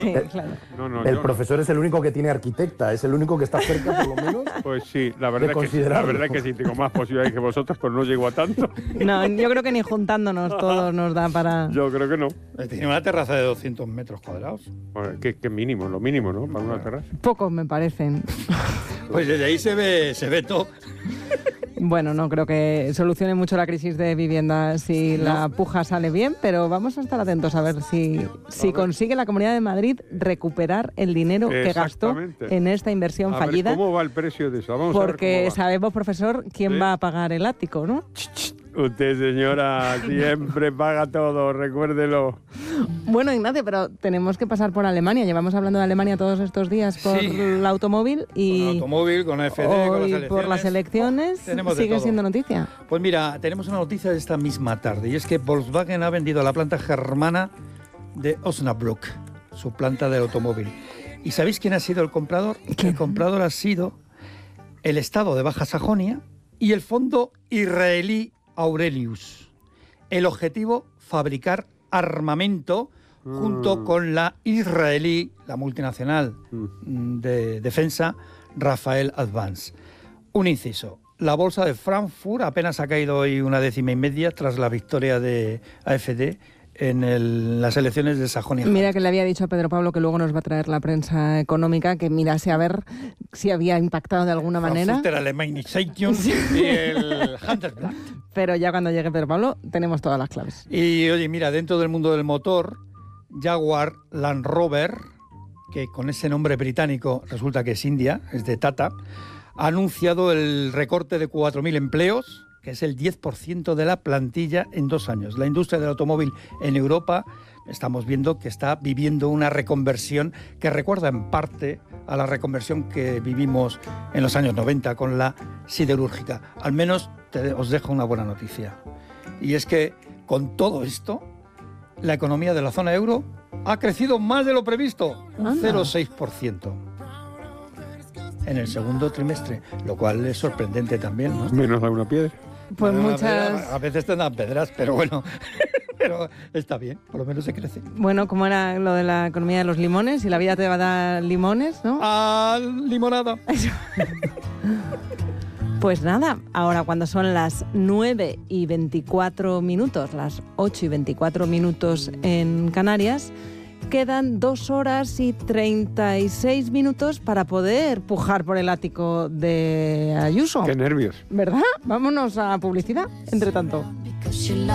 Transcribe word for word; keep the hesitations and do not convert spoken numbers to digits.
Sí, claro. No, no, el yo profesor no. es el único que tiene arquitecta, es el único que está cerca, por lo menos. Pues sí, la verdad, que sí, la verdad que sí, tengo más posibilidades que vosotros, pero no llego a tanto. No, yo creo que ni juntándonos todos nos da para... Yo creo que no. Tiene una terraza de doscientos metros cuadrados. Bueno, que, que mínimo, lo mínimo, ¿no? Para una terraza. Pocos me parecen. Pues desde ahí se ve, se ve todo. Bueno, no creo que solucione mucho la crisis de vivienda si no. la puja sale bien, pero vamos a estar atentos a ver si, si ver. consigue la Comunidad de Madrid recuperar el dinero que gastó en esta inversión a fallida. Ver, ¿cómo va el precio de eso? Vamos Porque a ver cómo va. Sabemos, profesor, quién ¿Sí? va a pagar el ático, ¿no? Usted, señora, siempre paga todo, recuérdelo. Bueno, Ignacio, pero tenemos que pasar por Alemania. Llevamos hablando de Alemania todos estos días por sí. el automóvil y... Con el automóvil, con la F D, con las elecciones. por las elecciones, oh, sigue siendo noticia. Pues mira, tenemos una noticia de esta misma tarde, y es que Volkswagen ha vendido la planta germana de Osnabrück, su planta de automóvil. ¿Y sabéis quién ha sido el comprador? ¿Qué? El comprador ha sido el Estado de Baja Sajonia y el fondo israelí Aurelius. El objetivo, fabricar armamento mm. junto con la israelí, la multinacional mm. de defensa, Rafael Advance. Un inciso. La bolsa de Frankfurt apenas ha caído hoy una décima y media tras la victoria de A F D en el, las elecciones de Sajonia. Mira que le había dicho a Pedro Pablo que luego nos va a traer la prensa económica que mirase a ver si había impactado de alguna manera. Frankfurter Allgemeine sí. y el Handelsblatt. Pero ya cuando llegue Pedro Pablo tenemos todas las claves. Y oye, mira, dentro del mundo del motor, Jaguar Land Rover, que con ese nombre británico resulta que es India, es de Tata, ha anunciado el recorte de cuatro mil empleos, que es el diez por ciento de la plantilla en dos años. La industria del automóvil en Europa estamos viendo que está viviendo una reconversión que recuerda en parte a la reconversión que vivimos en los años noventa con la siderúrgica. Al menos te, os dejo una buena noticia. Y es que con todo esto, la economía de la zona euro ha crecido más de lo previsto, un cero coma seis por ciento. En el segundo trimestre, lo cual es sorprendente también, ¿no? Menos da una piedra. Pues bueno, muchas... A veces te dan pedras, pero bueno, pero está bien, por lo menos se crece. Bueno, como era lo de la economía de los limones, y la vida te va a dar limones, ¿no? ¡Ah, limonada! Pues nada, ahora cuando son las nueve y veinticuatro minutos, las ocho y veinticuatro minutos en Canarias, quedan dos horas y treinta y seis minutos para poder pujar por el ático de Ayuso. ¡Qué nervios! ¿Verdad? Vámonos a publicidad, entre tanto.